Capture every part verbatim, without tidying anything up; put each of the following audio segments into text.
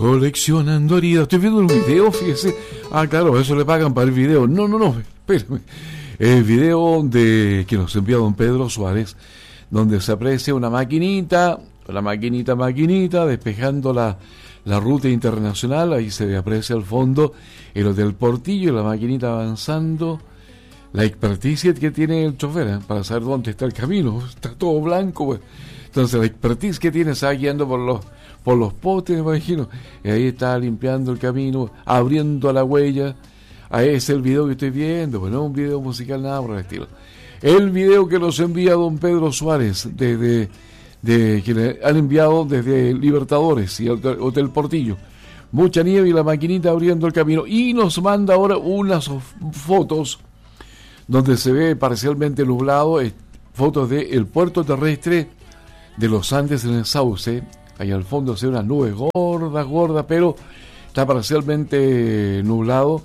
Coleccionando heridas. Estoy viendo un video, fíjese. Ah, claro, eso le pagan para el video. No, no, no, espérame. El video de que nos envía don Pedro Suárez, donde se aprecia una maquinita, la maquinita, maquinita, despejando la, la ruta internacional. Ahí se aprecia al fondo el Hotel Portillo, la maquinita avanzando. La experticia que tiene el chofer, ¿eh? Para saber dónde está el camino. Está todo blanco, pues. Entonces la expertise que tiene está guiando por los por los potes, me imagino. Y ahí está limpiando el camino, abriendo la huella. Ahí es el video que estoy viendo, pues no es un video musical, nada por el estilo. El video que nos envía don Pedro Suárez, desde de, que le han enviado desde Libertadores y el Hotel Portillo. Mucha nieve y la maquinita abriendo el camino. Y nos manda ahora unas fotos donde se ve parcialmente nublado, eh, fotos del puerto terrestre de los Andes en el Sauce. Ahí al fondo se ve unas nubes gordas, gordas, pero está parcialmente nublado.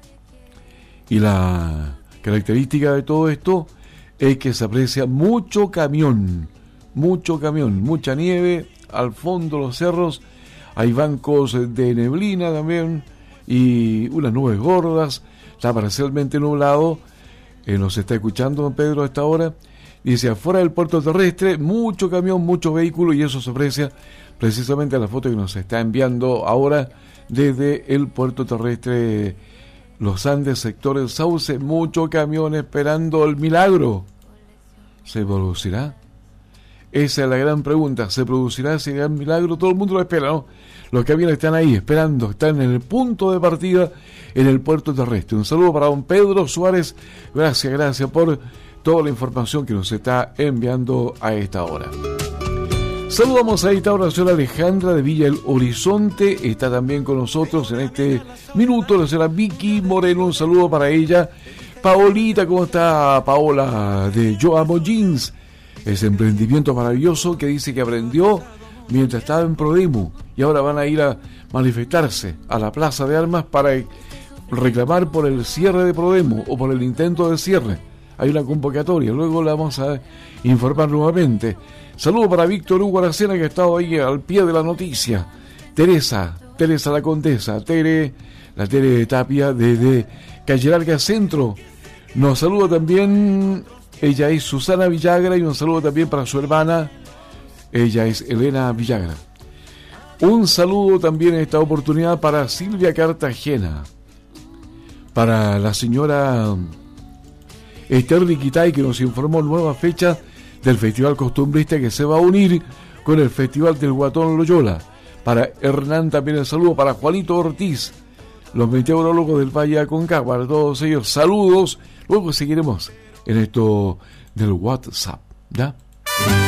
Y la característica de todo esto es que se aprecia mucho camión, mucho camión, mucha nieve, al fondo los cerros, hay bancos de neblina también, y unas nubes gordas, está parcialmente nublado. Eh, nos está escuchando don Pedro a esta hora. Dice, afuera del puerto terrestre, mucho camión, mucho vehículo, y eso se aprecia precisamente en la foto que nos está enviando ahora desde el puerto terrestre Los Andes, sector El Sauce. Mucho camión esperando el milagro. ¿Se producirá? Esa es la gran pregunta. ¿Se producirá ese gran milagro? Todo el mundo lo espera, ¿no? Los camiones están ahí esperando, están en el punto de partida en el puerto terrestre. Un saludo para don Pedro Suárez. Gracias, gracias por toda la información que nos está enviando a esta hora. Saludamos a esta hora a la señora Alejandra de Villa El Horizonte. Está también con nosotros en este minuto la señora Vicky Moreno. Un saludo para ella. Paolita, ¿cómo está Paola? De Yo Amo Jeans. Ese emprendimiento maravilloso que dice que aprendió mientras estaba en Prodemo, y ahora van a ir a manifestarse a la Plaza de Armas para reclamar por el cierre de Prodemo o por el intento de cierre. Hay una convocatoria, luego la vamos a informar nuevamente. Saludo para Víctor Hugo Aracena, que ha estado ahí al pie de la noticia. Teresa, Teresa la Condesa, Tere, la Tere Tapia desde Calle Larga Centro. Nos saluda también, ella es Susana Villagra, y un saludo también para su hermana. Ella es Elena Villagra. Un saludo también en esta oportunidad para Silvia Cartagena, para la señora Esther Riquitay, que nos informó nueva fecha del Festival Costumbrista que se va a unir con el Festival del Guatón Loyola. Para Hernán también el saludo, para Juanito Ortiz, los meteorólogos del Valle Aconcagua, para todos ellos saludos. Luego seguiremos en esto del WhatsApp, ¿ya?